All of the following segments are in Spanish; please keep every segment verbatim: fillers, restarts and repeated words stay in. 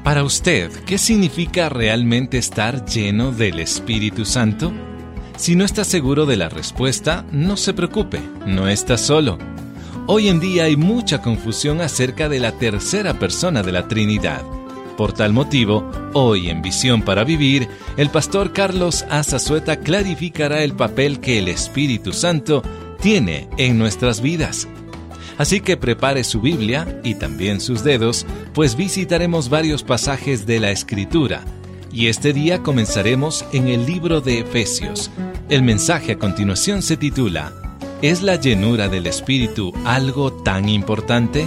Para usted, ¿qué significa realmente estar lleno del Espíritu Santo? Si no está seguro de la respuesta, no se preocupe, no está solo. Hoy en día hay mucha confusión acerca de la tercera persona de la Trinidad. Por tal motivo, hoy en Visión para Vivir, el pastor Carlos Azazueta clarificará el papel que el Espíritu Santo tiene en nuestras vidas. Así que prepare su Biblia y también sus dedos, pues visitaremos varios pasajes de la Escritura. Y este día comenzaremos en el libro de Efesios. El mensaje a continuación se titula: ¿Es la llenura del Espíritu algo tan importante?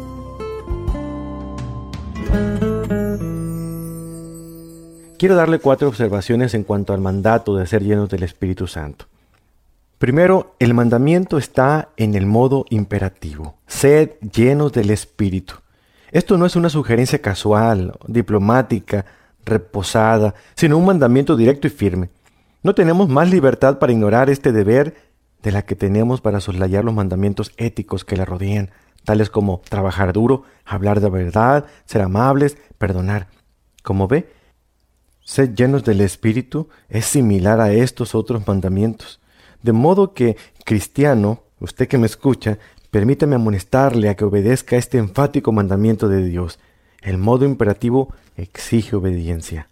Quiero darle cuatro observaciones en cuanto al mandato de ser llenos del Espíritu Santo. Primero, el mandamiento está en el modo imperativo. Sed llenos del Espíritu. Esto no es una sugerencia casual, diplomática, reposada, sino un mandamiento directo y firme. No tenemos más libertad para ignorar este deber de la que tenemos para soslayar los mandamientos éticos que la rodean, tales como trabajar duro, hablar de verdad, ser amables, perdonar. Como ve, ser llenos del Espíritu es similar a estos otros mandamientos. De modo que, cristiano, usted que me escucha, permítame amonestarle a que obedezca este enfático mandamiento de Dios. El modo imperativo exige obediencia.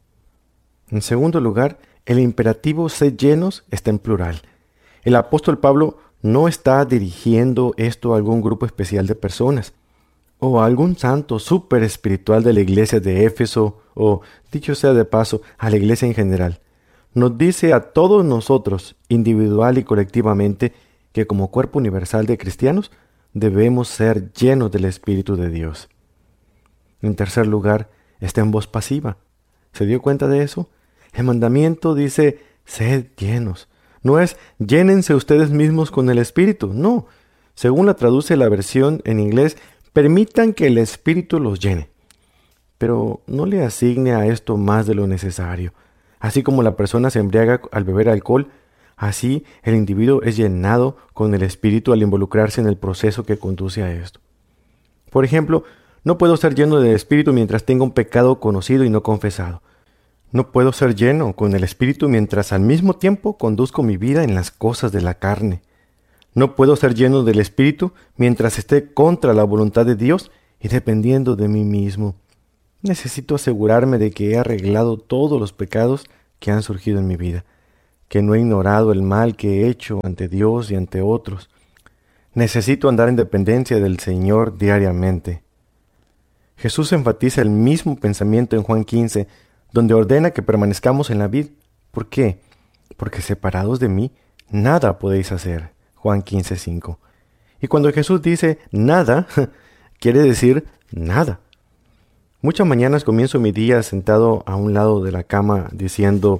En segundo lugar, el imperativo sed llenos está en plural. El apóstol Pablo no está dirigiendo esto a algún grupo especial de personas, o a algún santo súper espiritual de la iglesia de Éfeso, o, dicho sea de paso, a la iglesia en general. Nos dice a todos nosotros, individual y colectivamente, que como cuerpo universal de cristianos, debemos ser llenos del Espíritu de Dios. En tercer lugar, está en voz pasiva. ¿Se dio cuenta de eso? El mandamiento dice, sed llenos. No es, llénense ustedes mismos con el Espíritu. No. Según la traduce la versión en inglés, permitan que el Espíritu los llene. Pero no le asigne a esto más de lo necesario. Así como la persona se embriaga al beber alcohol, así el individuo es llenado con el Espíritu al involucrarse en el proceso que conduce a esto. Por ejemplo, no puedo ser lleno del Espíritu mientras tenga un pecado conocido y no confesado. No puedo ser lleno con el Espíritu mientras al mismo tiempo conduzco mi vida en las cosas de la carne. No puedo ser lleno del Espíritu mientras esté contra la voluntad de Dios y dependiendo de mí mismo. Necesito asegurarme de que he arreglado todos los pecados que han surgido en mi vida, que no he ignorado el mal que he hecho ante Dios y ante otros. Necesito andar en dependencia del Señor diariamente. Jesús enfatiza el mismo pensamiento en Juan quince, donde ordena que permanezcamos en la vid. ¿Por qué? Porque separados de mí, nada podéis hacer. Juan quince cinco. Y cuando Jesús dice nada, quiere decir nada. Muchas mañanas comienzo mi día sentado a un lado de la cama diciendo,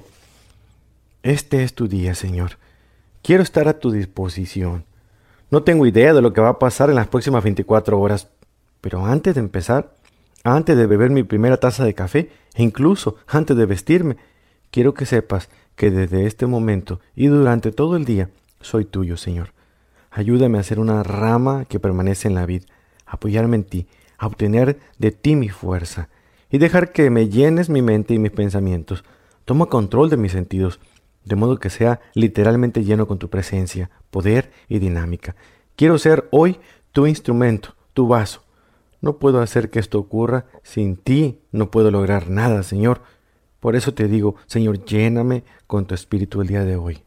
este es tu día, Señor. Quiero estar a tu disposición. No tengo idea de lo que va a pasar en las próximas veinticuatro horas, pero antes de empezar, antes de beber mi primera taza de café, e incluso antes de vestirme, quiero que sepas que desde este momento y durante todo el día soy tuyo, Señor. Ayúdame a ser una rama que permanece en la vid, a apoyarme en ti, a obtener de ti mi fuerza y dejar que me llenes mi mente y mis pensamientos. Toma control de mis sentidos, de modo que sea literalmente lleno con tu presencia, poder y dinámica. Quiero ser hoy tu instrumento, tu vaso. No puedo hacer que esto ocurra sin ti, no puedo lograr nada, Señor. Por eso te digo, Señor, lléname con tu Espíritu el día de hoy.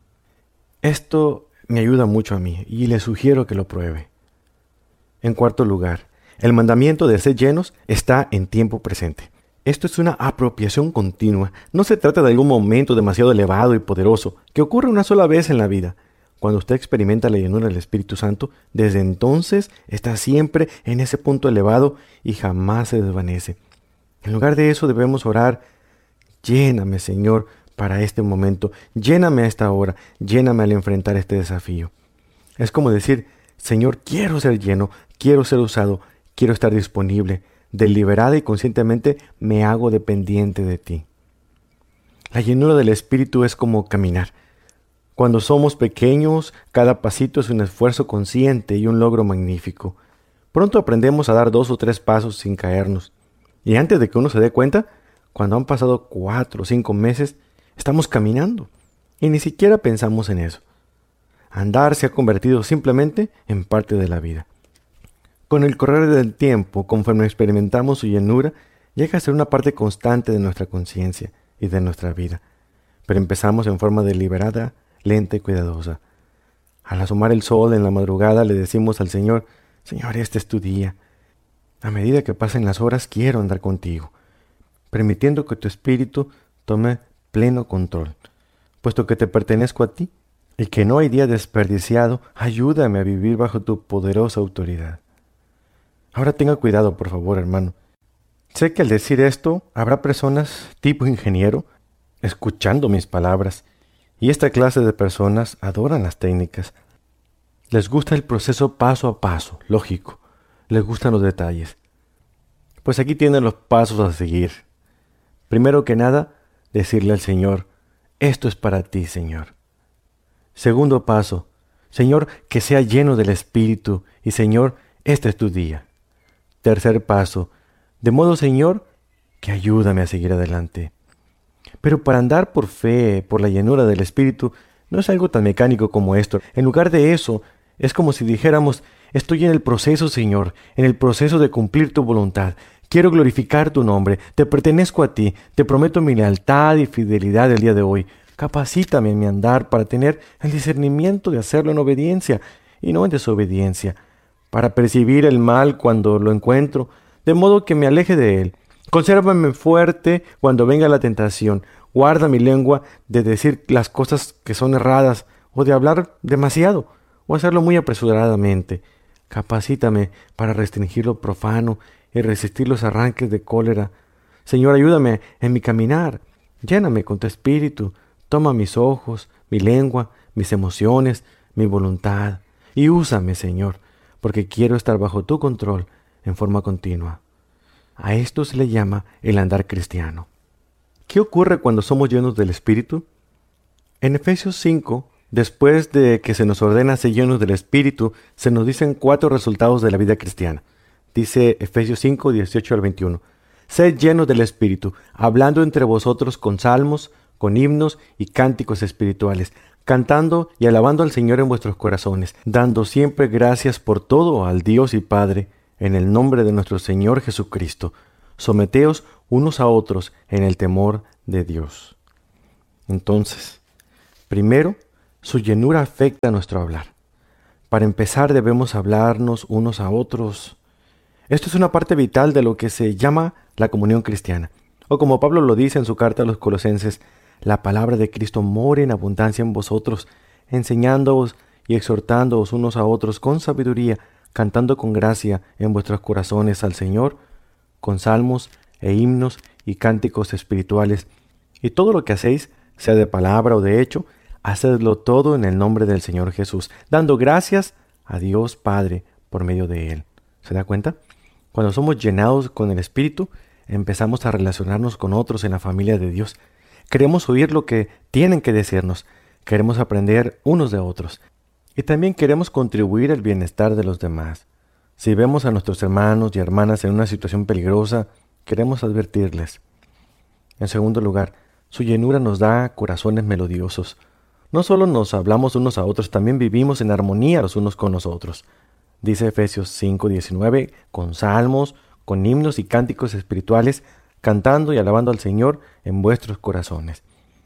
Esto me ayuda mucho a mí y le sugiero que lo pruebe. En cuarto lugar, el mandamiento de ser llenos está en tiempo presente. Esto es una apropiación continua. No se trata de algún momento demasiado elevado y poderoso que ocurre una sola vez en la vida. Cuando usted experimenta la llenura del Espíritu Santo, desde entonces está siempre en ese punto elevado y jamás se desvanece. En lugar de eso debemos orar, lléname, Señor, para este momento, lléname a esta hora, lléname al enfrentar este desafío. Es como decir, Señor, quiero ser lleno, quiero ser usado, quiero estar disponible, deliberada y conscientemente me hago dependiente de ti. La llenura del Espíritu es como caminar. Cuando somos pequeños, cada pasito es un esfuerzo consciente y un logro magnífico. Pronto aprendemos a dar dos o tres pasos sin caernos. Y antes de que uno se dé cuenta, cuando han pasado cuatro o cinco meses, estamos caminando y ni siquiera pensamos en eso. Andar se ha convertido simplemente en parte de la vida. Con el correr del tiempo, conforme experimentamos su llenura, llega a ser una parte constante de nuestra conciencia y de nuestra vida. Pero empezamos en forma deliberada, lenta y cuidadosa. Al asomar el sol en la madrugada le decimos al Señor: Señor, este es tu día. A medida que pasen las horas quiero andar contigo, permitiendo que tu espíritu tome pleno control. Puesto que te pertenezco a ti y que no hay día desperdiciado, ayúdame a vivir bajo tu poderosa autoridad. Ahora tenga cuidado, por favor, hermano. Sé que al decir esto habrá personas tipo ingeniero escuchando mis palabras, y esta clase de personas adoran las técnicas. Les gusta el proceso paso a paso, lógico. Les gustan los detalles. Pues aquí tienen los pasos a seguir. Primero que nada, decirle al Señor: esto es para ti, Señor. Segundo paso: Señor, que sea lleno del Espíritu, y Señor, este es tu día. Tercer paso: de modo, Señor, que ayúdame a seguir adelante. Pero para andar por fe, por la llenura del Espíritu, no es algo tan mecánico como esto. En lugar de eso, es como si dijéramos: estoy en el proceso, Señor, en el proceso de cumplir tu voluntad. Quiero glorificar tu nombre, te pertenezco a ti, te prometo mi lealtad y fidelidad el día de hoy. Capacítame en mi andar para tener el discernimiento de hacerlo en obediencia y no en desobediencia, para percibir el mal cuando lo encuentro, de modo que me aleje de él. Consérvame fuerte cuando venga la tentación. Guarda mi lengua de decir las cosas que son erradas, o de hablar demasiado, o hacerlo muy apresuradamente. Capacítame para restringir lo profano y resistir los arranques de cólera. Señor, ayúdame en mi caminar. Lléname con tu espíritu. Toma mis ojos, mi lengua, mis emociones, mi voluntad. Y úsame, Señor, porque quiero estar bajo tu control en forma continua. A esto se le llama el andar cristiano. ¿Qué ocurre cuando somos llenos del Espíritu? En Efesios cinco, después de que se nos ordena ser llenos del Espíritu, se nos dicen cuatro resultados de la vida cristiana. Dice Efesios cinco, dieciocho al veintiuno. Sed llenos del Espíritu, hablando entre vosotros con salmos, con himnos y cánticos espirituales, cantando y alabando al Señor en vuestros corazones, dando siempre gracias por todo al Dios y Padre, en el nombre de nuestro Señor Jesucristo. Someteos unos a otros en el temor de Dios. Entonces, primero, su llenura afecta a nuestro hablar. Para empezar, debemos hablarnos unos a otros. Esto es una parte vital de lo que se llama la comunión cristiana. O como Pablo lo dice en su carta a los Colosenses: la palabra de Cristo more en abundancia en vosotros, enseñándoos y exhortándoos unos a otros con sabiduría, cantando con gracia en vuestros corazones al Señor, con salmos e himnos y cánticos espirituales. Y todo lo que hacéis, sea de palabra o de hecho, hacedlo todo en el nombre del Señor Jesús, dando gracias a Dios Padre por medio de Él. ¿Se da cuenta? Cuando somos llenados con el Espíritu, empezamos a relacionarnos con otros en la familia de Dios. Queremos oír lo que tienen que decirnos. Queremos aprender unos de otros. Y también queremos contribuir al bienestar de los demás. Si vemos a nuestros hermanos y hermanas en una situación peligrosa, queremos advertirles. En segundo lugar, su llenura nos da corazones melodiosos. No solo nos hablamos unos a otros, también vivimos en armonía los unos con los otros. Dice Efesios cinco diecinueve, con salmos, con himnos y cánticos espirituales, cantando y alabando al Señor en vuestros corazones.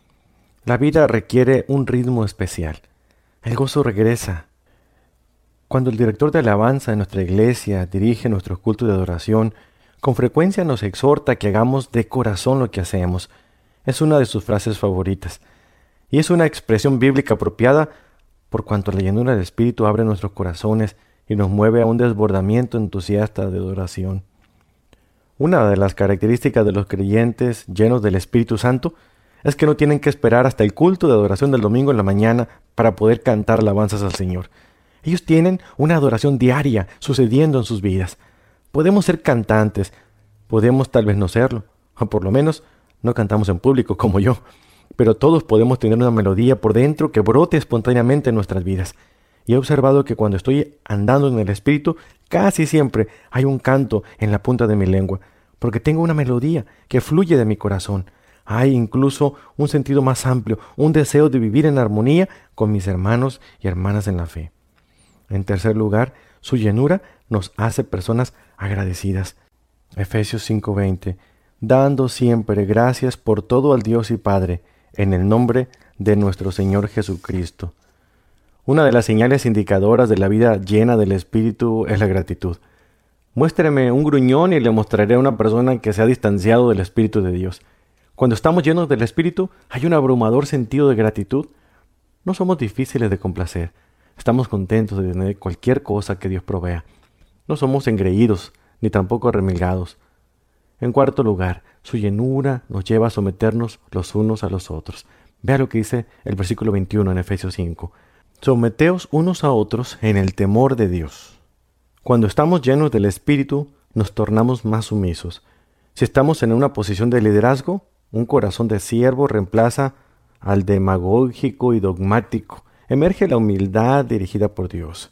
La vida requiere un ritmo especial. El gozo regresa. Cuando el director de alabanza de nuestra iglesia dirige nuestros cultos de adoración, con frecuencia nos exhorta a que hagamos de corazón lo que hacemos. Es una de sus frases favoritas. Y es una expresión bíblica apropiada por cuanto la llenura del Espíritu abre nuestros corazones y nos mueve a un desbordamiento entusiasta de adoración. Una de las características de los creyentes llenos del Espíritu Santo es que no tienen que esperar hasta el culto de adoración del domingo en la mañana para poder cantar alabanzas al Señor. Ellos tienen una adoración diaria sucediendo en sus vidas. Podemos ser cantantes, podemos tal vez no serlo, o por lo menos no cantamos en público como yo, pero todos podemos tener una melodía por dentro que brote espontáneamente en nuestras vidas. Y he observado que cuando estoy andando en el Espíritu, casi siempre hay un canto en la punta de mi lengua, porque tengo una melodía que fluye de mi corazón. Hay incluso un sentido más amplio, un deseo de vivir en armonía con mis hermanos y hermanas en la fe. En tercer lugar, su llenura nos hace personas agradecidas. Efesios cinco veinte, dando siempre gracias por todo al Dios y Padre, en el nombre de nuestro Señor Jesucristo. Una de las señales indicadoras de la vida llena del Espíritu es la gratitud. Muéstreme un gruñón y le mostraré a una persona que se ha distanciado del Espíritu de Dios. Cuando estamos llenos del Espíritu, hay un abrumador sentido de gratitud. No somos difíciles de complacer. Estamos contentos de tener cualquier cosa que Dios provea. No somos engreídos, ni tampoco remilgados. En cuarto lugar, su llenura nos lleva a someternos los unos a los otros. Vea lo que dice el versículo veintiuno en Efesios cinco. Someteos unos a otros en el temor de Dios. Cuando estamos llenos del Espíritu, nos tornamos más sumisos. Si estamos en una posición de liderazgo, un corazón de siervo reemplaza al demagógico y dogmático. Emerge la humildad dirigida por Dios.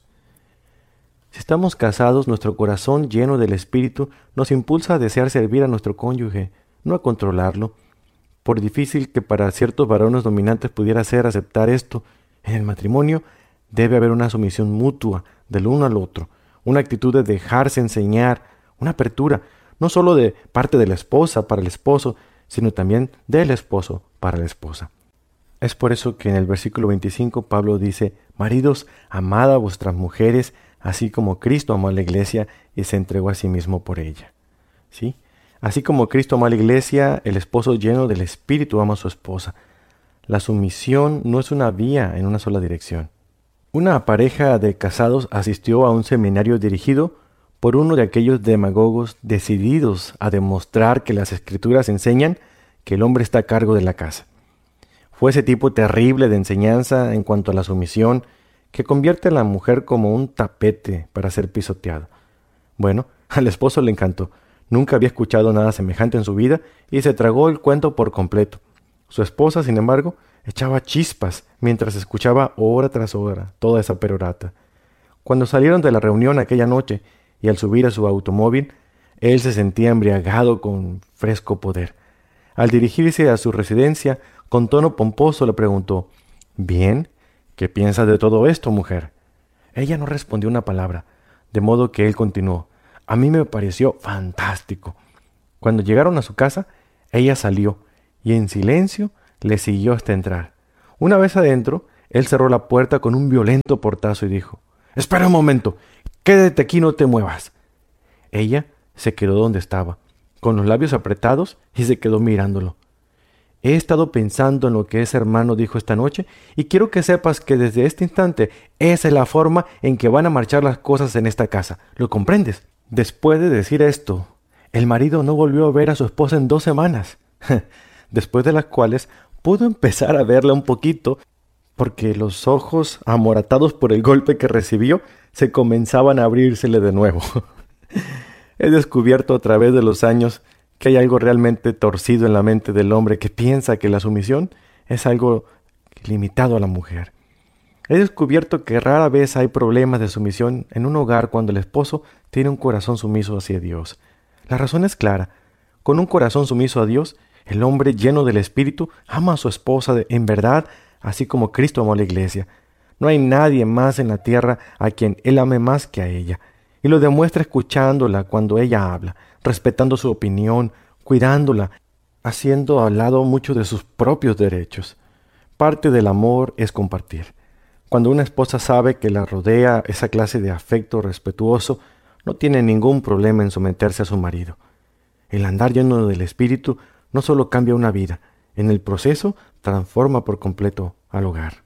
Si estamos casados, nuestro corazón lleno del Espíritu nos impulsa a desear servir a nuestro cónyuge, no a controlarlo. Por difícil que para ciertos varones dominantes pudiera ser aceptar esto, en el matrimonio debe haber una sumisión mutua del uno al otro, una actitud de dejarse enseñar, una apertura, no solo de parte de la esposa para el esposo, sino también del esposo para la esposa. Es por eso que en el versículo veinticinco Pablo dice: maridos, amad a vuestras mujeres, así como Cristo amó a la iglesia y se entregó a sí mismo por ella. ¿Sí? Así como Cristo amó a la iglesia, el esposo lleno del Espíritu ama a su esposa. La sumisión no es una vía en una sola dirección. Una pareja de casados asistió a un seminario dirigido por uno de aquellos demagogos decididos a demostrar que las Escrituras enseñan que el hombre está a cargo de la casa. Fue ese tipo terrible de enseñanza en cuanto a la sumisión que convierte a la mujer como un tapete para ser pisoteado. Bueno, al esposo le encantó. Nunca había escuchado nada semejante en su vida y se tragó el cuento por completo. Su esposa, sin embargo, echaba chispas mientras escuchaba hora tras hora toda esa perorata. Cuando salieron de la reunión aquella noche y al subir a su automóvil, él se sentía embriagado con fresco poder. Al dirigirse a su residencia, con tono pomposo le preguntó: «Bien, ¿qué piensas de todo esto, mujer?». Ella no respondió una palabra, de modo que él continuó: «A mí me pareció fantástico». Cuando llegaron a su casa, ella salió y en silencio le siguió hasta entrar. Una vez adentro, él cerró la puerta con un violento portazo y dijo: «Espera un momento, quédate aquí, no te muevas». Ella se quedó donde estaba, con los labios apretados, y se quedó mirándolo. «He estado pensando en lo que ese hermano dijo esta noche y quiero que sepas que desde este instante esa es la forma en que van a marchar las cosas en esta casa. ¿Lo comprendes?». Después de decir esto, el marido no volvió a ver a su esposa en dos semanas, después de las cuales pudo empezar a verla un poquito, porque los ojos, amoratados por el golpe que recibió, se comenzaban a abrírsele de nuevo. He descubierto a través de los años que hay algo realmente torcido en la mente del hombre que piensa que la sumisión es algo limitado a la mujer. He descubierto que rara vez hay problemas de sumisión en un hogar cuando el esposo tiene un corazón sumiso hacia Dios. La razón es clara. Con un corazón sumiso a Dios, el hombre lleno del Espíritu ama a su esposa de, en verdad, así como Cristo amó a la iglesia. No hay nadie más en la tierra a quien él ame más que a ella. Y lo demuestra escuchándola cuando ella habla, respetando su opinión, cuidándola, haciendo a un lado muchos de sus propios derechos. Parte del amor es compartir. Cuando una esposa sabe que la rodea esa clase de afecto respetuoso, no tiene ningún problema en someterse a su marido. El andar lleno del Espíritu no solo cambia una vida, en el proceso transforma por completo al hogar.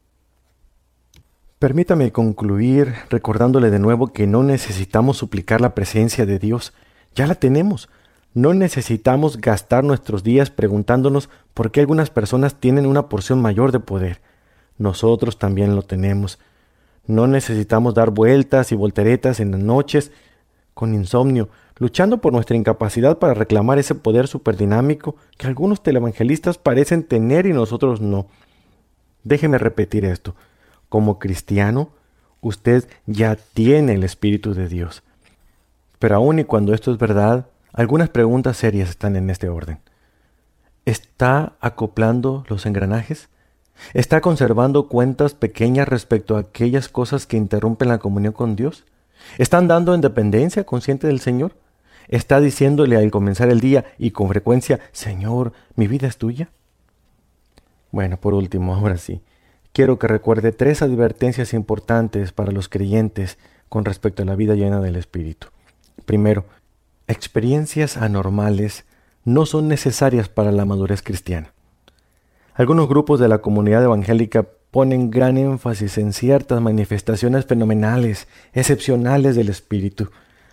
Permítame concluir recordándole de nuevo que no necesitamos suplicar la presencia de Dios, ya la tenemos. No necesitamos gastar nuestros días preguntándonos por qué algunas personas tienen una porción mayor de poder. Nosotros también lo tenemos. No necesitamos dar vueltas y volteretas en las noches con insomnio, luchando por nuestra incapacidad para reclamar ese poder superdinámico que algunos televangelistas parecen tener y nosotros no. Déjeme repetir esto. Como cristiano, usted ya tiene el Espíritu de Dios. Pero aun y cuando esto es verdad, Algunas preguntas serias están en este orden. ¿Está acoplando los engranajes? ¿Está conservando cuentas pequeñas respecto a aquellas cosas que interrumpen la comunión con Dios? ¿Está andando en dependencia consciente del Señor? ¿Está diciéndole al comenzar el día y con frecuencia, Señor, mi vida es tuya? Bueno, por último, ahora sí, quiero que recuerde tres advertencias importantes para los creyentes con respecto a la vida llena del Espíritu. Primero, experiencias anormales no son necesarias para la madurez cristiana. Algunos grupos de la comunidad evangélica ponen gran énfasis en ciertas manifestaciones fenomenales, excepcionales del Espíritu.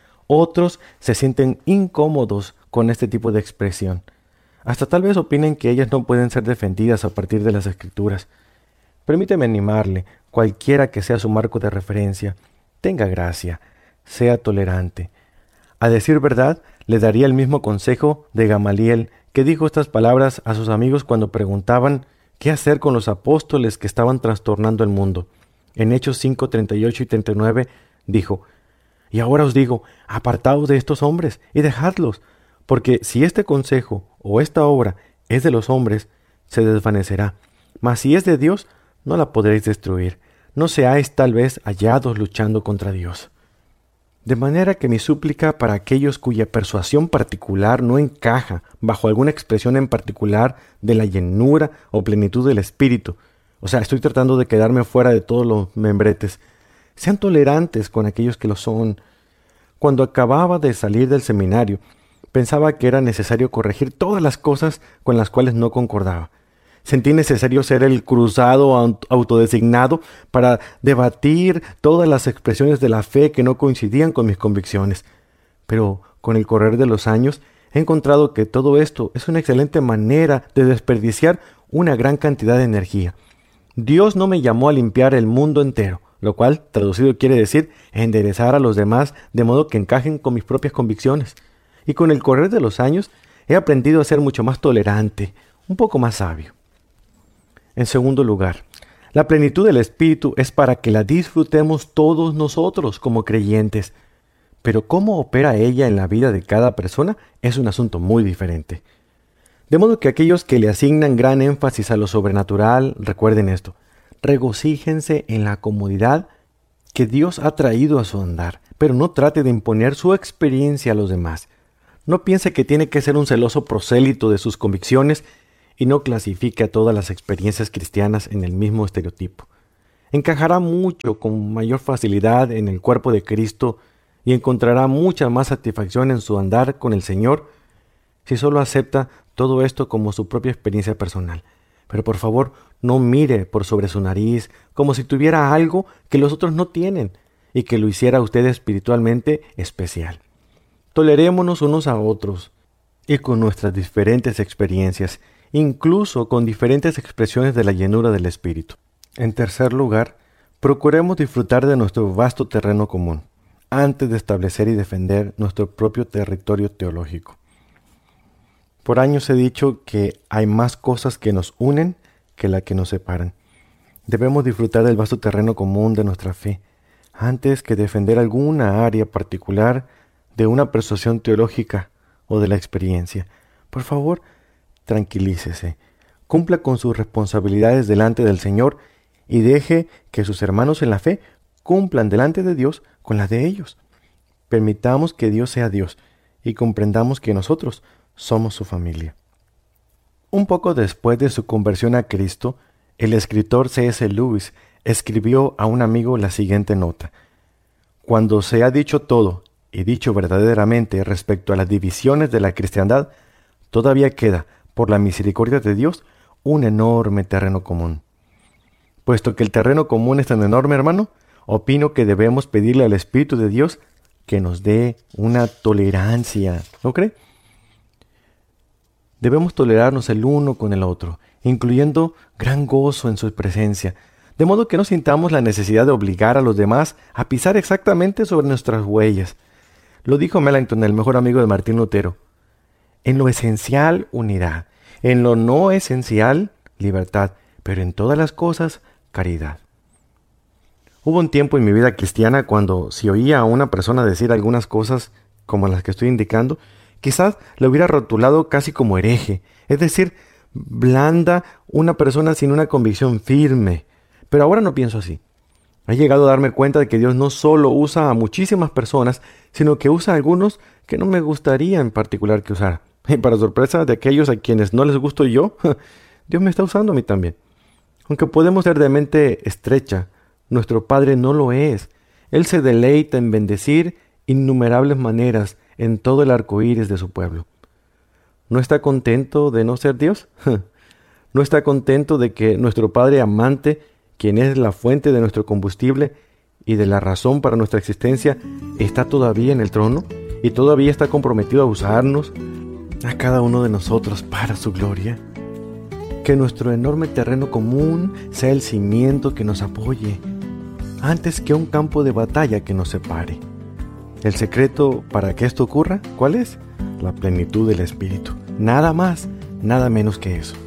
Otros se sienten incómodos con este tipo de expresión. Hasta tal vez opinen que ellas no pueden ser defendidas a partir de las Escrituras. Permíteme animarle, cualquiera que sea su marco de referencia, tenga gracia, sea tolerante. A decir verdad, le daría el mismo consejo de Gamaliel, que dijo estas palabras a sus amigos cuando preguntaban qué hacer con los apóstoles que estaban trastornando el mundo. En Hechos cinco, treinta y ocho y treinta y nueve dijo, «Y ahora os digo, apartaos de estos hombres y dejadlos, porque si este consejo o esta obra es de los hombres, se desvanecerá. Mas si es de Dios, no la podréis destruir. No seáis tal vez hallados luchando contra Dios». De manera que mi súplica para aquellos cuya persuasión particular no encaja bajo alguna expresión en particular de la llenura o plenitud del Espíritu, o sea, estoy tratando de quedarme fuera de todos los membretes, sean tolerantes con aquellos que lo son. Cuando acababa de salir del seminario, pensaba que era necesario corregir todas las cosas con las cuales no concordaba. Sentí necesario ser el cruzado autodesignado para debatir todas las expresiones de la fe que no coincidían con mis convicciones. Pero con el correr de los años he encontrado que todo esto es una excelente manera de desperdiciar una gran cantidad de energía. Dios no me llamó a limpiar el mundo entero, lo cual, traducido, quiere decir enderezar a los demás de modo que encajen con mis propias convicciones. Y con el correr de los años he aprendido a ser mucho más tolerante, un poco más sabio. En segundo lugar, la plenitud del Espíritu es para que la disfrutemos todos nosotros como creyentes. Pero cómo opera ella en la vida de cada persona es un asunto muy diferente. De modo que aquellos que le asignan gran énfasis a lo sobrenatural, recuerden esto, regocíjense en la comodidad que Dios ha traído a su andar, pero no trate de imponer su experiencia a los demás. No piense que tiene que ser un celoso prosélito de sus convicciones y no clasifique a todas las experiencias cristianas en el mismo estereotipo. Encajará mucho con mayor facilidad en el cuerpo de Cristo y encontrará mucha más satisfacción en su andar con el Señor si solo acepta todo esto como su propia experiencia personal. Pero por favor, no mire por sobre su nariz como si tuviera algo que los otros no tienen y que lo hiciera a usted espiritualmente especial. Tolerémonos unos a otros y con nuestras diferentes experiencias, incluso con diferentes expresiones de la llenura del Espíritu. En tercer lugar, procuremos disfrutar de nuestro vasto terreno común, antes de establecer y defender nuestro propio territorio teológico. Por años he dicho que hay más cosas que nos unen que las que nos separan. Debemos disfrutar del vasto terreno común de nuestra fe, antes que defender alguna área particular de una persuasión teológica o de la experiencia. Por favor, tranquilícese, cumpla con sus responsabilidades delante del Señor y deje que sus hermanos en la fe cumplan delante de Dios con las de ellos. Permitamos que Dios sea Dios y comprendamos que nosotros somos su familia. Un poco después de su conversión a Cristo, el escritor C S Lewis escribió a un amigo la siguiente nota: «Cuando se ha dicho todo y dicho verdaderamente respecto a las divisiones de la cristiandad, todavía queda, por la misericordia de Dios, un enorme terreno común». Puesto que el terreno común es tan enorme, hermano, opino que debemos pedirle al Espíritu de Dios que nos dé una tolerancia, ¿no cree? Debemos tolerarnos el uno con el otro, incluyendo gran gozo en su presencia, de modo que no sintamos la necesidad de obligar a los demás a pisar exactamente sobre nuestras huellas. Lo dijo Melanchthon, el mejor amigo de Martín Lutero. En lo esencial, unidad. En lo no esencial, libertad. Pero en todas las cosas, caridad. Hubo un tiempo en mi vida cristiana cuando, si oía a una persona decir algunas cosas como las que estoy indicando, Quizás la hubiera rotulado casi como hereje, es decir, blanda, una persona sin una convicción firme. Pero ahora no pienso así. He llegado a darme cuenta de que Dios no solo usa a muchísimas personas, sino que usa a algunos que no me gustaría en particular que usara. Y para sorpresa de aquellos a quienes no les gusto yo, Dios me está usando a mí también. Aunque podemos ser de mente estrecha, nuestro Padre no lo es. Él se deleita en bendecir innumerables maneras en todo el arco iris de su pueblo. ¿No está contento de no ser Dios? ¿No está contento de que nuestro Padre amante, quien es la fuente de nuestro combustible y de la razón para nuestra existencia, está todavía en el trono y todavía está comprometido a usarnos, a cada uno de nosotros, para su gloria? Que nuestro enorme terreno común sea el cimiento que nos apoye, antes que un campo de batalla que nos separe. El secreto para que esto ocurra, ¿cuál es? La plenitud del Espíritu. Nada más, nada menos que eso.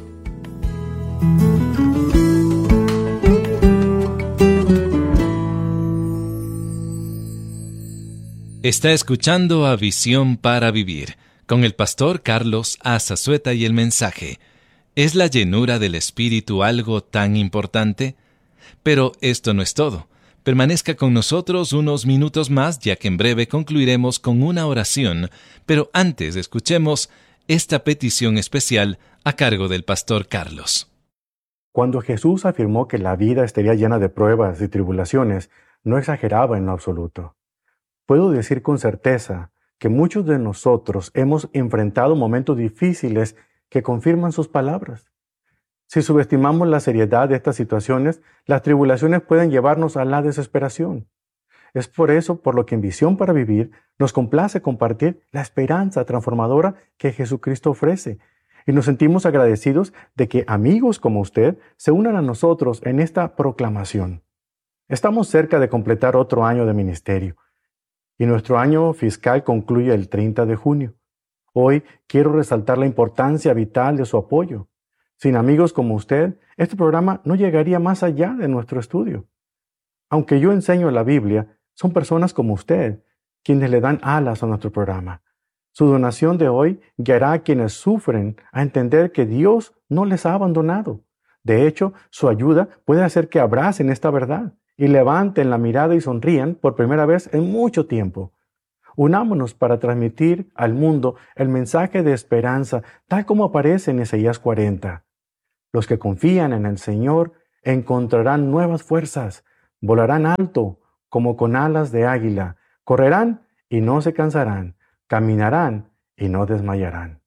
Está escuchando a Visión para Vivir, con el pastor Carlos Azazueta y el mensaje: ¿es la llenura del Espíritu algo tan importante? Pero esto no es todo. Permanezca con nosotros unos minutos más, ya que en breve concluiremos con una oración, pero antes escuchemos esta petición especial a cargo del pastor Carlos. Cuando Jesús afirmó que la vida estaría llena de pruebas y tribulaciones, no exageraba en lo absoluto. Puedo decir con certeza que muchos de nosotros hemos enfrentado momentos difíciles que confirman sus palabras. Si subestimamos la seriedad de estas situaciones, las tribulaciones pueden llevarnos a la desesperación. Es por eso por lo que en Visión para Vivir nos complace compartir la esperanza transformadora que Jesucristo ofrece, y nos sentimos agradecidos de que amigos como usted se unan a nosotros en esta proclamación. Estamos cerca de completar otro año de ministerio, y nuestro año fiscal concluye el treinta de junio. Hoy quiero resaltar la importancia vital de su apoyo. Sin amigos como usted, este programa no llegaría más allá de nuestro estudio. Aunque yo enseño la Biblia, son personas como usted quienes le dan alas a nuestro programa. Su donación de hoy guiará a quienes sufren a entender que Dios no les ha abandonado. De hecho, su ayuda puede hacer que abracen esta verdad y levanten la mirada y sonrían por primera vez en mucho tiempo. Unámonos para transmitir al mundo el mensaje de esperanza, tal como aparece en Isaías cuarenta. Los que confían en el Señor encontrarán nuevas fuerzas, volarán alto como con alas de águila, correrán y no se cansarán, caminarán y no desmayarán.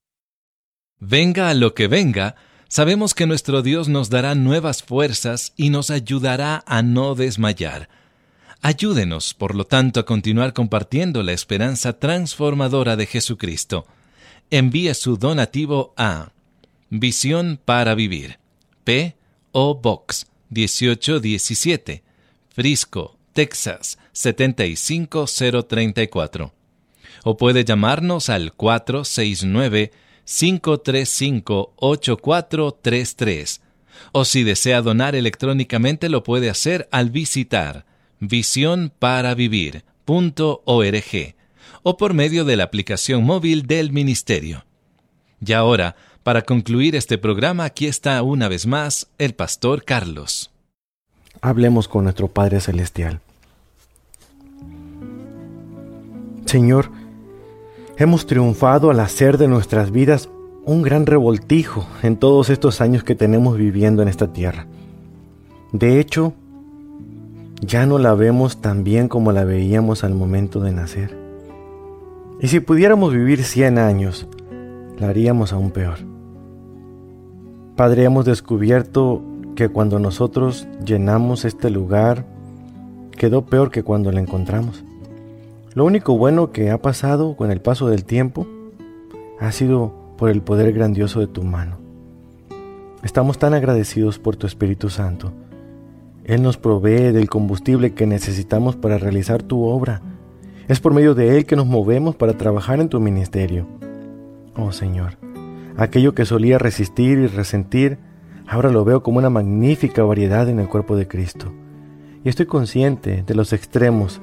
Venga a lo que venga, sabemos que nuestro Dios nos dará nuevas fuerzas y nos ayudará a no desmayar. Ayúdenos, por lo tanto, a continuar compartiendo la esperanza transformadora de Jesucristo. Envíe su donativo a Visión para Vivir, P O Box dieciocho diecisiete, Frisco, Texas setenta y cinco cero treinta y cuatro. O puede llamarnos al cuatro seis nueve, cinco tres cinco, ocho cuatro tres tres. O si desea donar electrónicamente, lo puede hacer al visitar visión para vivir punto org o por medio de la aplicación móvil del ministerio. Y ahora, para concluir este programa, aquí está una vez más el pastor Carlos. Hablemos con nuestro Padre Celestial. Señor, hemos triunfado al hacer de nuestras vidas un gran revoltijo en todos estos años que tenemos viviendo en esta tierra. De hecho, ya no la vemos tan bien como la veíamos al momento de nacer. Y si pudiéramos vivir cien años, la haríamos aún peor. Padre, hemos descubierto que cuando nosotros llenamos este lugar, quedó peor que cuando lo encontramos. Lo único bueno que ha pasado con el paso del tiempo ha sido por el poder grandioso de tu mano. Estamos tan agradecidos por tu Espíritu Santo. Él nos provee del combustible que necesitamos para realizar tu obra. Es por medio de Él que nos movemos para trabajar en tu ministerio. Oh Señor, aquello que solía resistir y resentir, ahora lo veo como una magnífica variedad en el cuerpo de Cristo. Y estoy consciente de los extremos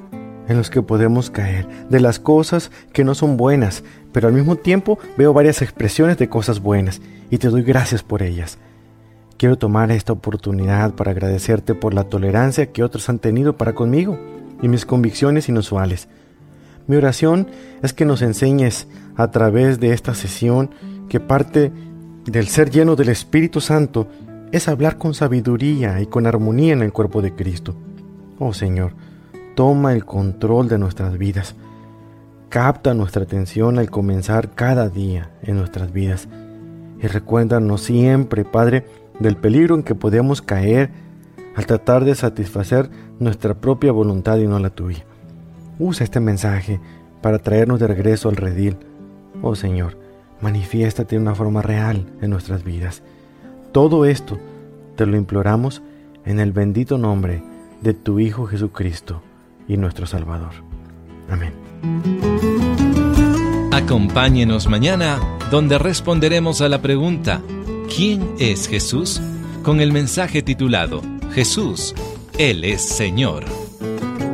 en los que podemos caer, de las cosas que no son buenas, pero al mismo tiempo veo varias expresiones de cosas buenas y te doy gracias por ellas. Quiero tomar esta oportunidad para agradecerte por la tolerancia que otros han tenido para conmigo y mis convicciones inusuales. Mi oración es que nos enseñes a través de esta sesión que parte del ser lleno del Espíritu Santo es hablar con sabiduría y con armonía en el cuerpo de Cristo. Oh Señor, toma el control de nuestras vidas. Capta nuestra atención al comenzar cada día en nuestras vidas. Y recuérdanos siempre, Padre, del peligro en que podemos caer al tratar de satisfacer nuestra propia voluntad y no la tuya. Usa este mensaje para traernos de regreso al redil. Oh Señor, manifiéstate de una forma real en nuestras vidas. Todo esto te lo imploramos en el bendito nombre de tu Hijo Jesucristo y nuestro Salvador. Amén. Acompáñenos mañana, donde responderemos a la pregunta: ¿quién es Jesús? Con el mensaje titulado Jesús, Él es Señor.